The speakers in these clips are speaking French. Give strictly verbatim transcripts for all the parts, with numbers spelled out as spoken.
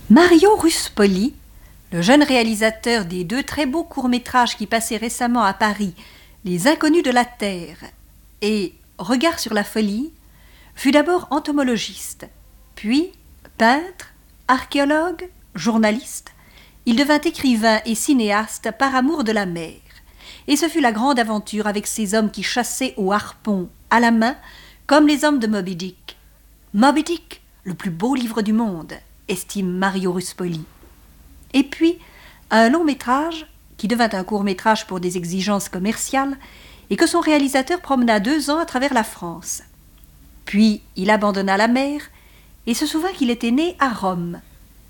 Mario Ruspoli, le jeune réalisateur des deux très beaux courts-métrages qui passaient récemment à Paris, Les Inconnus de la Terre et Regard sur la folie, fut d'abord entomologiste, puis peintre, archéologue, journaliste. Il devint écrivain et cinéaste par amour de la mer. Et ce fut la grande aventure avec ces hommes qui chassaient au harpon, à la main, comme les hommes de Moby Dick. Moby Dick, le plus beau livre du monde, estime Mario Ruspoli. Et puis, un long métrage, qui devint un court métrage pour des exigences commerciales, et que son réalisateur promena deux ans à travers la France. Puis, il abandonna la mer, et se souvint qu'il était né à Rome.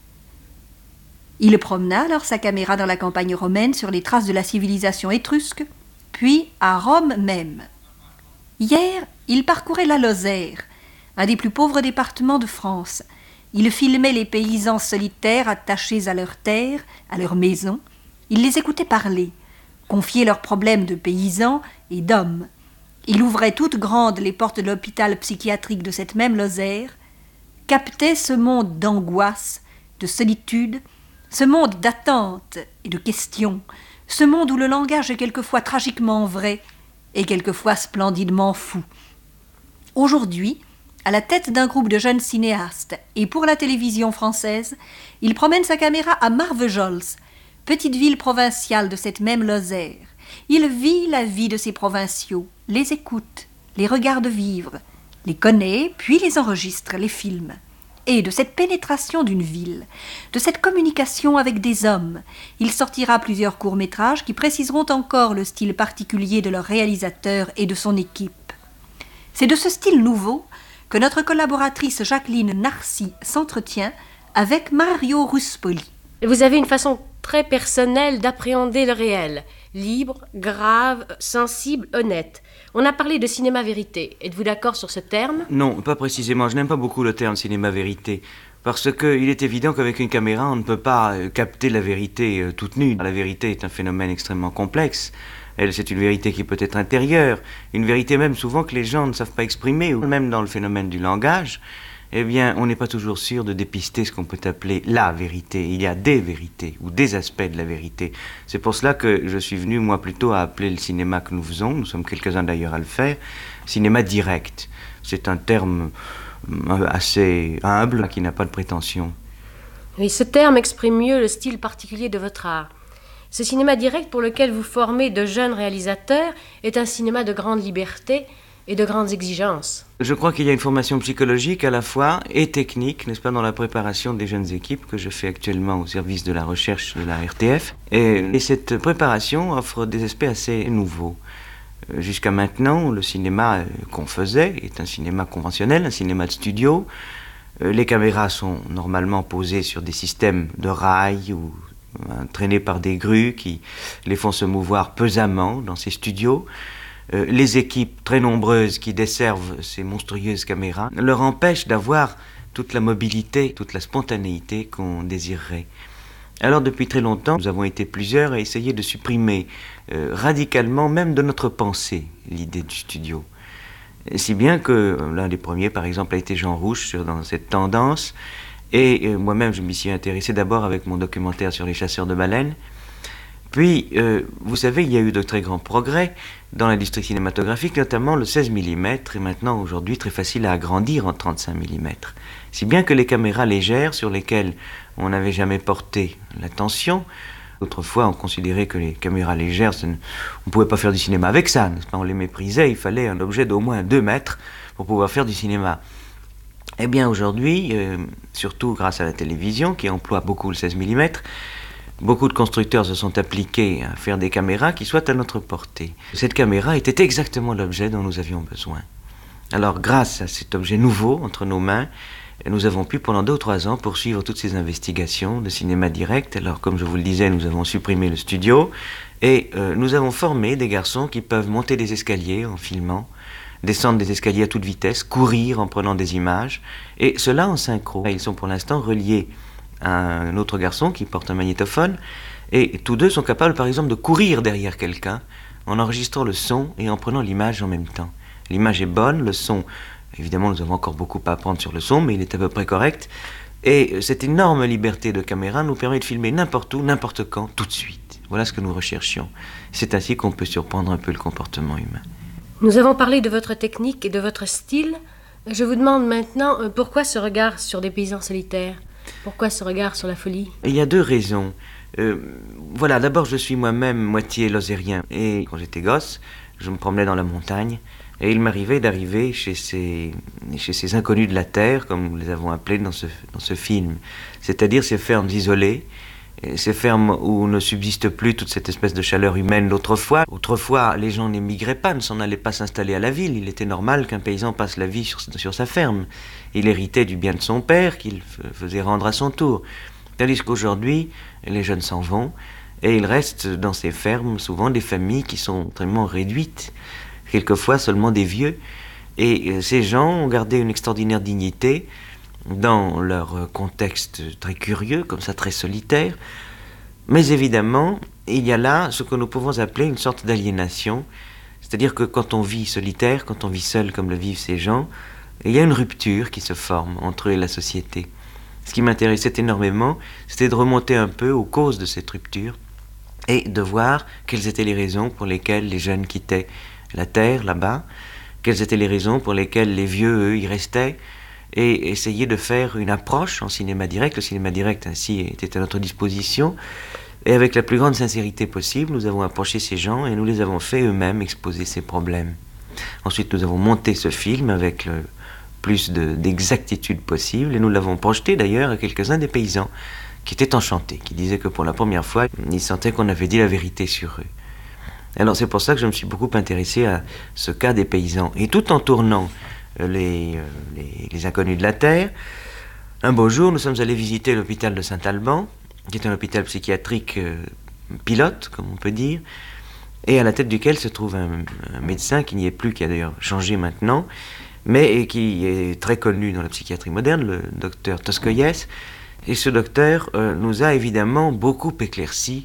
Il promena alors sa caméra dans la campagne romaine sur les traces de la civilisation étrusque, puis à Rome même. Hier, il parcourait la Lozère, un des plus pauvres départements de France. Il filmait les paysans solitaires attachés à leurs terres, à leurs maisons. Il les écoutait parler, confier leurs problèmes de paysans et d'hommes. Il ouvrait toutes grandes les portes de l'hôpital psychiatrique de cette même Lozère, captait ce monde d'angoisse, de solitude, ce monde d'attente et de questions, ce monde où le langage est quelquefois tragiquement vrai et quelquefois splendidement fou. Aujourd'hui, à la tête d'un groupe de jeunes cinéastes et pour la télévision française, il promène sa caméra à Marvejols, petite ville provinciale de cette même Lozère. Il vit la vie de ses provinciaux, les écoute, les regarde vivre, les connaît, puis les enregistre, les filme. Et de cette pénétration d'une ville, de cette communication avec des hommes, il sortira plusieurs courts-métrages qui préciseront encore le style particulier de leur réalisateur et de son équipe. C'est de ce style nouveau que notre collaboratrice Jacqueline Narcy s'entretient avec Mario Ruspoli. Vous avez une façon très personnelle d'appréhender le réel, libre, grave, sensible, honnête. On a parlé de cinéma-vérité. Êtes-vous d'accord sur ce terme ? Non, pas précisément. Je n'aime pas beaucoup le terme cinéma-vérité. Parce qu'il est évident qu'avec une caméra, on ne peut pas euh, capter la vérité euh, toute nue. La vérité est un phénomène extrêmement complexe. Elle, c'est une vérité qui peut être intérieure. Une vérité même souvent que les gens ne savent pas exprimer. Ou même dans le phénomène du langage, eh bien, on n'est pas toujours sûr de dépister ce qu'on peut appeler la vérité. Il y a des vérités ou des aspects de la vérité. C'est pour cela que je suis venu, moi, plutôt à appeler le cinéma que nous faisons, nous sommes quelques-uns d'ailleurs à le faire, cinéma direct. C'est un terme assez humble, qui n'a pas de prétention. Oui, ce terme exprime mieux le style particulier de votre art. Ce cinéma direct pour lequel vous formez de jeunes réalisateurs est un cinéma de grande liberté et de grandes exigences. Je crois qu'il y a une formation psychologique à la fois et technique, n'est-ce pas, dans la préparation des jeunes équipes que je fais actuellement au service de la recherche de la R T F. Et, et cette préparation offre des aspects assez nouveaux. Euh, jusqu'à maintenant, le cinéma euh, qu'on faisait est un cinéma conventionnel, un cinéma de studio. Euh, les caméras sont normalement posées sur des systèmes de rails ou euh, traînées par des grues qui les font se mouvoir pesamment dans ces studios. Euh, les équipes très nombreuses qui desservent ces monstrueuses caméras leur empêchent d'avoir toute la mobilité, toute la spontanéité qu'on désirerait. Alors depuis très longtemps, nous avons été plusieurs à essayer de supprimer euh, radicalement, même de notre pensée, l'idée du studio. Si bien que euh, l'un des premiers, par exemple, a été Jean Rouch sur, dans cette tendance, et euh, moi-même je m'y suis intéressé d'abord avec mon documentaire sur les chasseurs de baleines. Puis, euh, vous savez, il y a eu de très grands progrès dans l'industrie cinématographique, notamment le seize millimètres, est maintenant aujourd'hui très facile à agrandir en trente-cinq millimètres. Si bien que les caméras légères sur lesquelles on n'avait jamais porté l'attention, autrefois on considérait que les caméras légères, ne, on ne pouvait pas faire du cinéma avec ça, n'est-ce pas ? On les méprisait, il fallait un objet d'au moins deux mètres pour pouvoir faire du cinéma. Eh bien aujourd'hui, euh, surtout grâce à la télévision qui emploie beaucoup le seize millimètres, beaucoup de constructeurs se sont appliqués à faire des caméras qui soient à notre portée. Cette caméra était exactement l'objet dont nous avions besoin. Alors, grâce à cet objet nouveau entre nos mains, nous avons pu pendant deux ou trois ans poursuivre toutes ces investigations de cinéma direct. Alors, comme je vous le disais, nous avons supprimé le studio et euh, nous avons formé des garçons qui peuvent monter des escaliers en filmant, descendre des escaliers à toute vitesse, courir en prenant des images, et cela en synchro. Ils sont pour l'instant reliés un autre garçon qui porte un magnétophone, et tous deux sont capables par exemple de courir derrière quelqu'un en enregistrant le son et en prenant l'image en même temps. L'image est bonne, le son, évidemment nous avons encore beaucoup à apprendre sur le son, mais il est à peu près correct. Et cette énorme liberté de caméra nous permet de filmer n'importe où, n'importe quand, tout de suite. Voilà ce que nous recherchions. C'est ainsi qu'on peut surprendre un peu le comportement humain. Nous avons parlé de votre technique et de votre style. Je vous demande maintenant euh, pourquoi ce regard sur des paysans solitaires? Pourquoi ce regard sur la folie? Il y a deux raisons. Euh, voilà, d'abord, je suis moi-même moitié lozérien. Et quand j'étais gosse, je me promenais dans la montagne. Et il m'arrivait d'arriver chez ces, chez ces inconnus de la terre, comme nous les avons appelés dans ce, dans ce film. C'est-à-dire ces fermes isolées, ces fermes où ne subsiste plus toute cette espèce de chaleur humaine d'autrefois. Autrefois, les gens n'émigraient pas, ne s'en allaient pas s'installer à la ville. Il était normal qu'un paysan passe la vie sur, sur sa ferme. Il héritait du bien de son père qu'il faisait rendre à son tour. Tandis qu'aujourd'hui, les jeunes s'en vont et il reste dans ces fermes souvent des familles qui sont extrêmement réduites, quelquefois seulement des vieux. Et ces gens ont gardé une extraordinaire dignité dans leur contexte très curieux, comme ça très solitaire. Mais évidemment, il y a là ce que nous pouvons appeler une sorte d'aliénation. C'est-à-dire que quand on vit solitaire, quand on vit seul comme le vivent ces gens, il y a une rupture qui se forme entre eux et la société. Ce qui m'intéressait énormément, c'était de remonter un peu aux causes de cette rupture et de voir quelles étaient les raisons pour lesquelles les jeunes quittaient la terre là-bas, quelles étaient les raisons pour lesquelles les vieux, eux, y restaient, et essayer de faire une approche en cinéma direct. Le cinéma direct ainsi était à notre disposition, et avec la plus grande sincérité possible, nous avons approché ces gens et nous les avons fait eux-mêmes exposer ces problèmes. Ensuite, nous avons monté ce film avec le plus de, d'exactitude possible, et nous l'avons projeté d'ailleurs à quelques-uns des paysans qui étaient enchantés, qui disaient que pour la première fois, ils sentaient qu'on avait dit la vérité sur eux. Alors c'est pour ça que je me suis beaucoup intéressé à ce cas des paysans. Et tout en tournant les, les, les inconnus de la terre, un beau jour, nous sommes allés visiter l'hôpital de Saint-Alban, qui est un hôpital psychiatrique euh, pilote, comme on peut dire, et à la tête duquel se trouve un, un médecin qui n'y est plus, qui a d'ailleurs changé maintenant, mais qui est très connu dans la psychiatrie moderne, le docteur Toskoyes. Et ce docteur euh, nous a évidemment beaucoup éclairci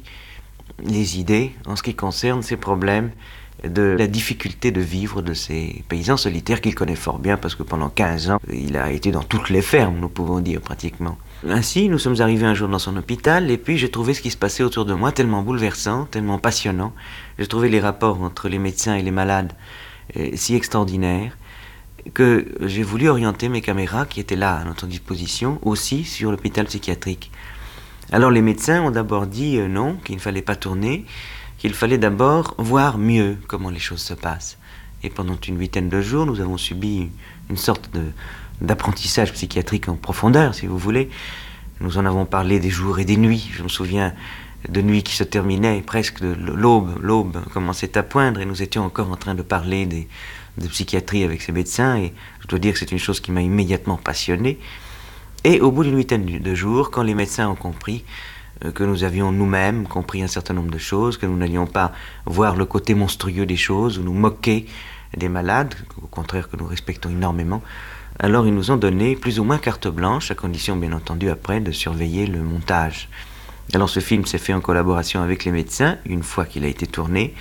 les idées en ce qui concerne ces problèmes de la difficulté de vivre de ces paysans solitaires qu'il connaît fort bien, parce que pendant quinze ans, il a été dans toutes les fermes, nous pouvons dire pratiquement. Ainsi, nous sommes arrivés un jour dans son hôpital, et puis j'ai trouvé ce qui se passait autour de moi tellement bouleversant, tellement passionnant. J'ai trouvé les rapports entre les médecins et les malades euh, si extraordinaires, que j'ai voulu orienter mes caméras, qui étaient là à notre disposition, aussi sur l'hôpital psychiatrique. Alors les médecins ont d'abord dit euh, non, qu'il ne fallait pas tourner, qu'il fallait d'abord voir mieux comment les choses se passent. Et pendant une huitaine de jours, nous avons subi une sorte de, d'apprentissage psychiatrique en profondeur, si vous voulez. Nous en avons parlé des jours et des nuits. Je me souviens de nuits qui se terminaient, presque de l'aube, l'aube commençait à poindre, et nous étions encore en train de parler des, de psychiatrie avec ces médecins, et je dois dire que c'est une chose qui m'a immédiatement passionné. Et au bout d'une huitaine de jours, quand les médecins ont compris euh, que nous avions nous-mêmes compris un certain nombre de choses, que nous n'allions pas voir le côté monstrueux des choses ou nous moquer des malades, au contraire que nous respectons énormément, alors ils nous ont donné plus ou moins carte blanche, à condition bien entendu après de surveiller le montage. Alors ce film s'est fait en collaboration avec les médecins, une fois qu'il a été tourné,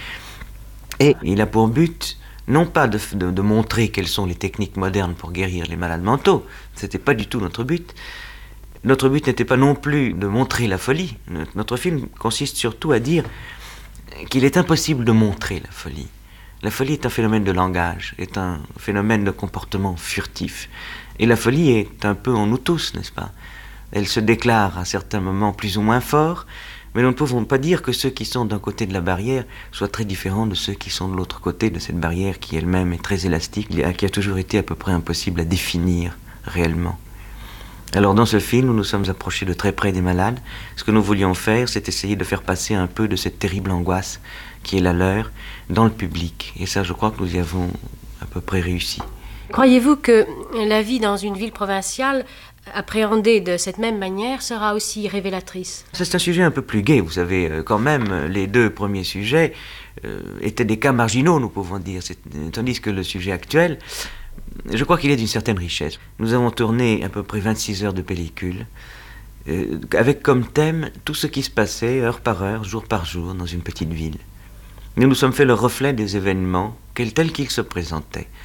et il a pour but non pas de, de, de montrer quelles sont les techniques modernes pour guérir les malades mentaux, c'était pas du tout notre but. Notre but n'était pas non plus de montrer la folie. Notre, notre film consiste surtout à dire qu'il est impossible de montrer la folie. La folie est un phénomène de langage, est un phénomène de comportement furtif. Et la folie est un peu en nous tous, n'est-ce pas? Elle se déclare à certains moments plus ou moins fort, mais nous ne pouvons pas dire que ceux qui sont d'un côté de la barrière soient très différents de ceux qui sont de l'autre côté de cette barrière qui elle-même est très élastique, qui a toujours été à peu près impossible à définir réellement. Alors dans ce film, nous nous sommes approchés de très près des malades. Ce que nous voulions faire, c'est essayer de faire passer un peu de cette terrible angoisse qui est la leur dans le public. Et ça, je crois que nous y avons à peu près réussi. Croyez-vous que la vie dans une ville provinciale, appréhendée de cette même manière, sera aussi révélatrice? C'est un sujet un peu plus gai, vous savez, quand même, les deux premiers sujets euh, étaient des cas marginaux, nous pouvons dire, c'est, tandis que le sujet actuel, je crois qu'il est d'une certaine richesse. Nous avons tourné à peu près vingt-six heures de pellicule, euh, avec comme thème tout ce qui se passait, heure par heure, jour par jour, dans une petite ville. Nous nous sommes fait le reflet des événements, tels qu'ils se présentaient.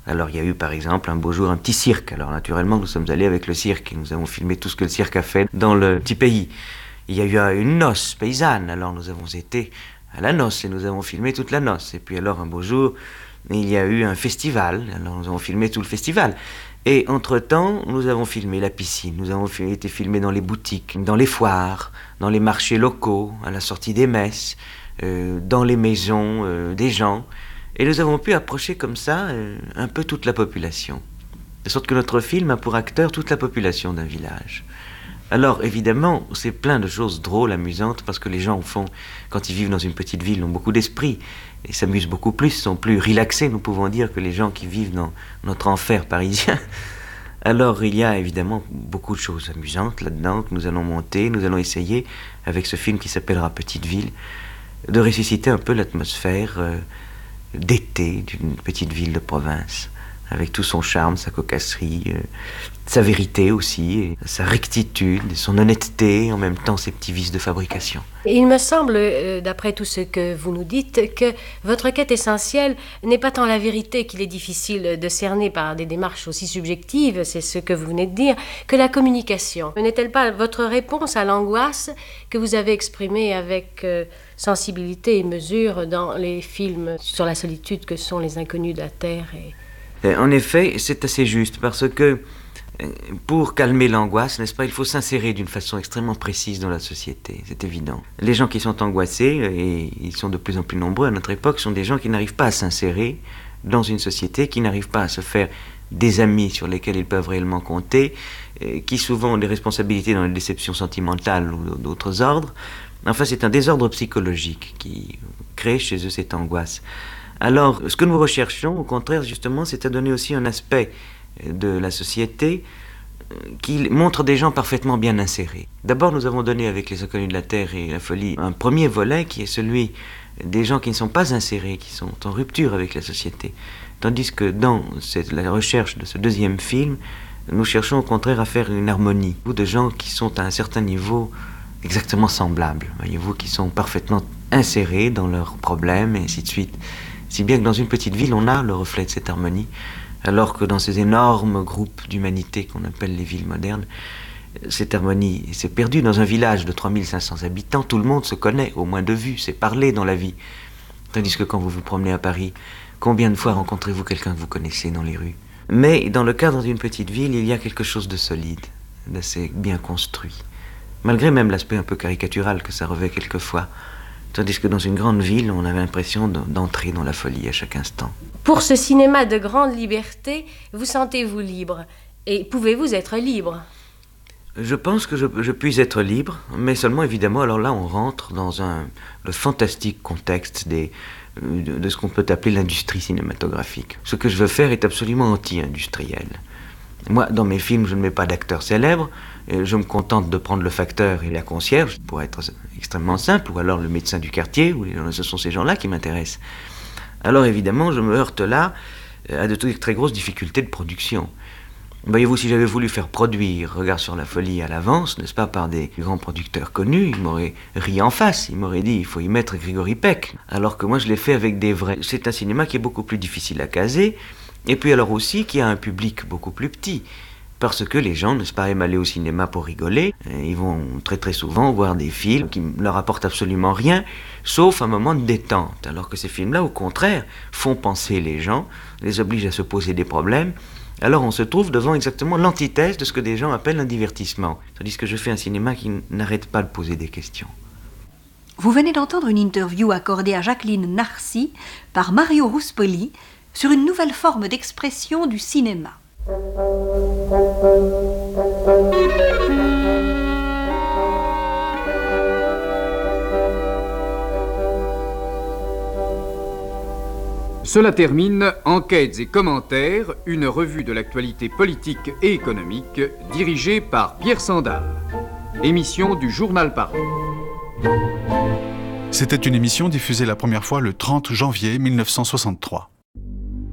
Alors il y a eu par exemple un beau jour un petit cirque. Alors naturellement nous sommes allés avec le cirque et nous avons filmé tout ce que le cirque a fait dans le petit pays. Il y a eu une noce paysanne, alors nous avons été à la noce et nous avons filmé toute la noce. Et puis alors un beau jour, il y a eu un festival, alors nous avons filmé tout le festival. Et entre-temps, nous avons filmé la piscine, nous avons été filmés dans les boutiques, dans les foires, dans les marchés locaux, à la sortie des messes, euh, dans les maisons euh, des gens. Et nous avons pu approcher comme ça euh, un peu toute la population. De sorte que notre film a pour acteur toute la population d'un village. Alors évidemment, c'est plein de choses drôles, amusantes, parce que les gens, au fond, quand ils vivent dans une petite ville, ont beaucoup d'esprit et s'amusent beaucoup plus, sont plus relaxés, nous pouvons dire, que les gens qui vivent dans notre enfer parisien. Alors il y a évidemment beaucoup de choses amusantes là-dedans que nous allons monter, nous allons essayer, avec ce film qui s'appellera Petite Ville, de ressusciter un peu l'atmosphère euh, d'été d'une petite ville de province, avec tout son charme, sa cocasserie, euh, sa vérité aussi, et sa rectitude, son honnêteté, en même temps ses petits vices de fabrication. Il me semble, euh, d'après tout ce que vous nous dites, que votre quête essentielle n'est pas tant la vérité qu'il est difficile de cerner par des démarches aussi subjectives, c'est ce que vous venez de dire, que la communication. N'est-elle pas votre réponse à l'angoisse que vous avez exprimée avec euh, sensibilité et mesure dans les films sur la solitude que sont Les Inconnus de la Terre et... En effet, c'est assez juste, parce que pour calmer l'angoisse, n'est-ce pas, il faut s'insérer d'une façon extrêmement précise dans la société, c'est évident. Les gens qui sont angoissés, et ils sont de plus en plus nombreux à notre époque, sont des gens qui n'arrivent pas à s'insérer dans une société, qui n'arrivent pas à se faire des amis sur lesquels ils peuvent réellement compter, qui souvent ont des responsabilités dans les déceptions sentimentales ou d'autres ordres. Enfin, c'est un désordre psychologique qui crée chez eux cette angoisse. Alors, ce que nous recherchons, au contraire, justement, c'est à donner aussi un aspect de la société qui montre des gens parfaitement bien insérés. D'abord, nous avons donné avec Les Inconnus de la Terre et La Folie un premier volet qui est celui des gens qui ne sont pas insérés, qui sont en rupture avec la société. Tandis que dans cette, la recherche de ce deuxième film, nous cherchons au contraire à faire une harmonie de gens qui sont à un certain niveau exactement semblables, voyez-vous, qui sont parfaitement insérés dans leurs problèmes et ainsi de suite. Si bien que dans une petite ville, on a le reflet de cette harmonie, alors que dans ces énormes groupes d'humanité qu'on appelle les villes modernes, cette harmonie s'est perdue. Dans un village de trois mille cinq cents habitants, tout le monde se connaît, au moins de vue, c'est parlé dans la vie. Tandis que quand vous vous promenez à Paris, combien de fois rencontrez-vous quelqu'un que vous connaissez dans les rues? Mais dans le cadre d'une petite ville, il y a quelque chose de solide, d'assez bien construit, malgré même l'aspect un peu caricatural que ça revêt quelquefois. Tandis que dans une grande ville, on avait l'impression d'entrer dans la folie à chaque instant. Pour ce cinéma de grande liberté, vous sentez-vous libre? Et pouvez-vous être libre? Je pense que je, je puis être libre, mais seulement évidemment, alors là on rentre dans un, le fantastique contexte des, de, de ce qu'on peut appeler l'industrie cinématographique. Ce que je veux faire est absolument anti-industriel. Moi, dans mes films, je ne mets pas d'acteurs célèbres, je me contente de prendre le facteur et la concierge, pour être extrêmement simple, ou alors le médecin du quartier, ou ce sont ces gens-là qui m'intéressent. Alors évidemment, je me heurte là à de très grosses difficultés de production. Voyez-vous, si j'avais voulu faire produire Regard sur la Folie à l'avance, n'est-ce pas, par des grands producteurs connus, ils m'auraient ri en face, ils m'auraient dit il faut y mettre Grégory Peck, alors que moi je l'ai fait avec des vrais. C'est un cinéma qui est beaucoup plus difficile à caser, et puis alors aussi qui a un public beaucoup plus petit, parce que les gens, n'est-ce pas, aiment aller au cinéma pour rigoler, ils vont très très souvent voir des films qui ne leur apportent absolument rien, sauf un moment de détente, alors que ces films-là, au contraire, font penser les gens, les obligent à se poser des problèmes. Alors on se trouve devant exactement l'antithèse de ce que des gens appellent un divertissement, tandis que je fais un cinéma qui n'arrête pas de poser des questions. Vous venez d'entendre une interview accordée à Jacqueline Narcy par Mario Ruspoli sur une nouvelle forme d'expression du cinéma. Cela termine Enquêtes et commentaires, une revue de l'actualité politique et économique dirigée par Pierre Sandal. Émission du Journal Parole. C'était une émission diffusée la première fois le trente janvier mille neuf cent soixante-trois.